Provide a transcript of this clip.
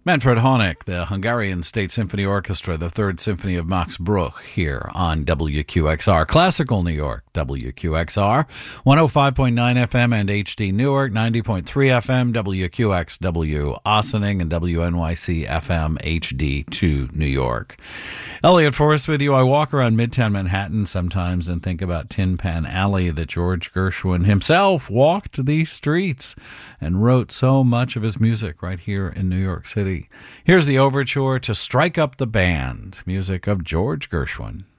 Manfred Honeck, the Hungarian State Symphony Orchestra, the Third Symphony of Max Bruch here on WQXR. Classical New York, WQXR, 105.9 FM and HD Newark, 90.3 FM, WQXW Ossining, and WNYC FM HD2 New York. Elliot Forrest with you. I walk around Midtown Manhattan sometimes and think about Tin Pan Alley, that George Gershwin himself walked these streets and wrote so much of his music right here in New York City. Here's the overture to Strike Up the Band, music of George Gershwin.